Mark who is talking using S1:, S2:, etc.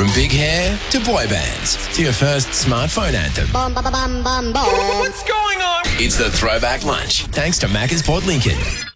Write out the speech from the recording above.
S1: From big hair to boy bands to your first smartphone anthem.
S2: What's going on?
S1: It's the Throwback Lunch, thanks to Macca's Port Lincoln.